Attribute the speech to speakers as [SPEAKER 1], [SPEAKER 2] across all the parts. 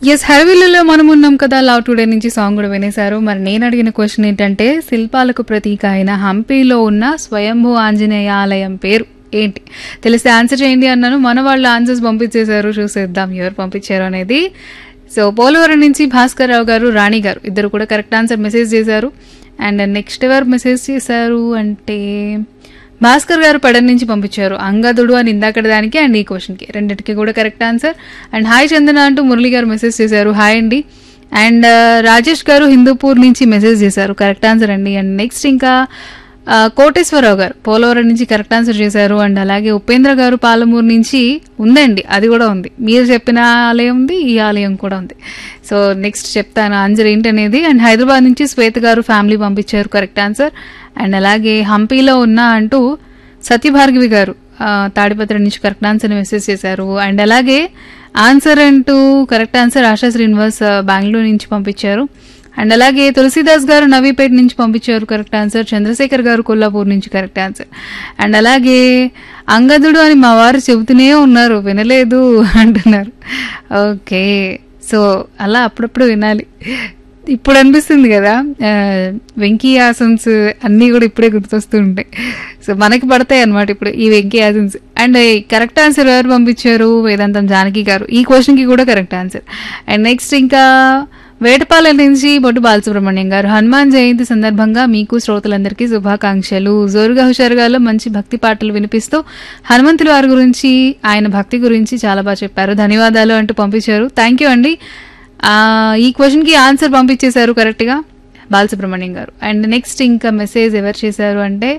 [SPEAKER 1] Yes హైవేలలో మనం ఉన్నాం కదా. లవ్ టుడే నుంచి సాంగ్ కూడా వినేశారు. మరి నేను అడిగిన క్వశ్చన్ ఏంటంటే, శిల్పాలకు ప్రతీక అయిన హంపీలో ఉన్న స్వయంభూ ఆంజనేయ ఆలయం పేరు ఏంటి? తెలిస్తే ఆన్సర్ చేయండి అన్నాను. మన వాళ్ళు ఆన్సర్స్ పంపించేశారు. చూసేద్దాం ఎవరు పంపించారు అనేది. సో పోలవరం నుంచి భాస్కర్ రావు గారు, రాణి గారు ఇద్దరు కూడా కరెక్ట్ ఆన్సర్ మెసేజ్ చేశారు. అండ్ నెక్స్ట్ ఎవరు మెసేజ్ చేశారు అంటే, భాస్కర్ గారు పడన్ నుంచి పంపించారు. అంగదుడు అని ఇందాకడ దానికి అండ్ ఈ క్వశ్చన్కి రెండింటికి కూడా కరెక్ట్ ఆన్సర్. అండ్ హాయ్ చందన అంటూ మురళి గారు మెసేజ్ చేశారు. హాయ్ అండి. అండ్ రాజేష్ గారు హిందూపూర్ నుంచి మెసేజ్ చేశారు. కరెక్ట్ ఆన్సర్ అండి. అండ్ నెక్స్ట్ ఇంకా కోటేశ్వరరావు గారు పోలవరం నుంచి కరెక్ట్ ఆన్సర్ చేశారు. అండ్ అలాగే ఉపేంద్ర గారు పాలమూరు నుంచి ఉందండి, అది కూడా ఉంది. మీరు చెప్పిన ఆలయం ఉంది, ఈ ఆలయం కూడా ఉంది. సో నెక్స్ట్ చెప్తాను ఆన్సర్ ఏంటనేది. అండ్ హైదరాబాద్ నుంచి శ్వేత గారు ఫ్యామిలీ పంపించారు కరెక్ట్ ఆన్సర్. అండ్ అలాగే హంపీలో ఉన్న అంటూ సత్యభార్గవి గారు తాడిపత్రి నుంచి కరెక్ట్ ఆన్సర్ మెసేజ్ చేశారు. అండ్ అలాగే ఆన్సర్ అంటూ కరెక్ట్ ఆన్సర్ ఆశా శ్రీనివాస్ బెంగళూరు నుంచి పంపించారు. అండ్ అలాగే తులసీదాస్ గారు నవీపేట నుంచి పంపించారు కరెక్ట్ ఆన్సర్. చంద్రశేఖర్ గారు కొల్లాపూర్ నుంచి కరెక్ట్ ఆన్సర్. అండ్ అలాగే అంగదుడు అని మా వారు చెబుతూనే ఉన్నారు, వినలేదు అంటున్నారు. ఓకే, సో అలా అప్పుడప్పుడు వినాలి. ఇప్పుడు అనిపిస్తుంది కదా, వెంకీ ఆసన్స్ అన్నీ కూడా ఇప్పుడే గుర్తొస్తూ ఉంటాయి. సో మనకి పడతాయి అనమాట ఇప్పుడు ఈ Venky asanas. And correct answer ఎవరు పంపించారు? వేదాంతం జానకి గారు. ఈ క్వశ్చన్కి కూడా కరెక్ట్ ఆన్సర్. అండ్ నెక్స్ట్ ఇంకా వేటపాలెం నుంచి బొట్టు బాలసుబ్రహ్మణ్యం గారు, హనుమాన్ జయంతి సందర్భంగా మీకు శ్రోతలందరికీ శుభాకాంక్షలు. జోరుగా హుషారుగాలో మంచి భక్తి పాటలు వినిపిస్తూ హనుమంతుల వారి గురించి, ఆయన భక్తి గురించి చాలా బాగా చెప్పారు, ధన్యవాదాలు అంటూ పంపించారు. థ్యాంక్ యూ అండి. ఈ క్వశ్చన్కి ఆన్సర్ పంపించేశారు కరెక్ట్గా బాలసుబ్రహ్మణ్యం గారు. అండ్ నెక్స్ట్ ఇంకా మెసేజ్ ఎవరు చేశారు అంటే,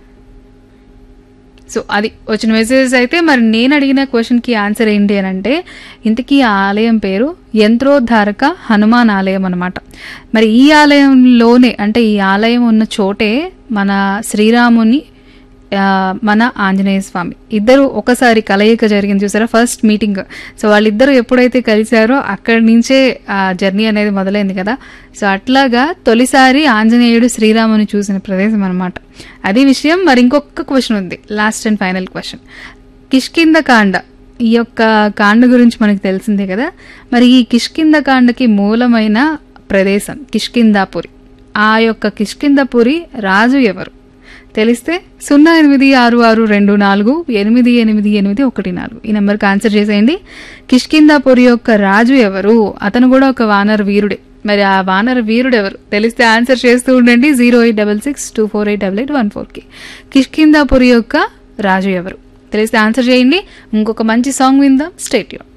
[SPEAKER 1] సో అది వచ్చిన మెసేజ్ అయితే. మరి నేను అడిగిన క్వశ్చన్కి ఆన్సర్ ఏంటి అని అంటే, ఇంతకీ ఆ ఆలయం పేరు యంత్రోద్ధారక హనుమాన్ ఆలయం అనమాట. మరి ఈ ఆలయంలోనే అంటే ఈ ఆలయం ఉన్న చోటే మన శ్రీరాముని, మన ఆంజనేయ స్వామి ఇద్దరు ఒకసారి కలయిక జరిగింది చూసారా, ఫస్ట్ మీటింగ్. సో వాళ్ళిద్దరూ ఎప్పుడైతే కలిశారో అక్కడి నుంచే ఆ జర్నీ అనేది మొదలైంది కదా. సో అట్లాగా తొలిసారి ఆంజనేయుడు శ్రీరాముని చూసిన ప్రదేశం అనమాట. అది విషయం. మరి ఇంకొక క్వశ్చన్ ఉంది, last and final question. Kishkindha కాండ, ఈ యొక్క కాండ గురించి మనకు తెలిసిందే కదా. మరి ఈ కిష్కింద కాండకి మూలమైన ప్రదేశం కిష్కిందాపురి. ఆ యొక్క కిష్కిందాపురి రాజు ఎవరు? తెలిస్తే 08662488814 ఈ నెంబర్కి ఆన్సర్ చేసేయండి. కిష్కిందాపురి యొక్క రాజు ఎవరు? అతను కూడా ఒక వానర వీరుడే. మరి ఆ వానర వీరుడు ఎవరు? తెలిస్తే ఆన్సర్ చేస్తూ ఉండండి 08662488814కి. కిష్కిందాపురి యొక్క రాజు ఎవరు తెలిస్తే ఆన్సర్ చేయండి. ఇంకొక మంచి సాంగ్ విందాం. Stay tune.